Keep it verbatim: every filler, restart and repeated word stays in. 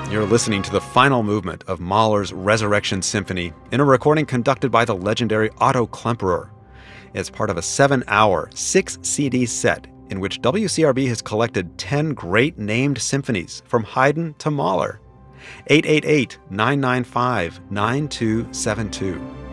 You're listening to the final movement of Mahler's Resurrection Symphony in a recording conducted by the legendary Otto Klemperer. It's part of a seven-hour, six C D set in which W C R B has collected ten great named symphonies from Haydn to Mahler. eight eight eight, nine nine five, nine two seven two.